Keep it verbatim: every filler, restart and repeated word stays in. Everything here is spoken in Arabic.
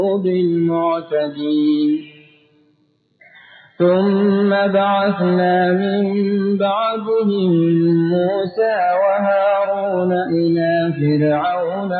بالمعتدين ثم بعثنا من بعدهم موسى وهارون إلى فرعون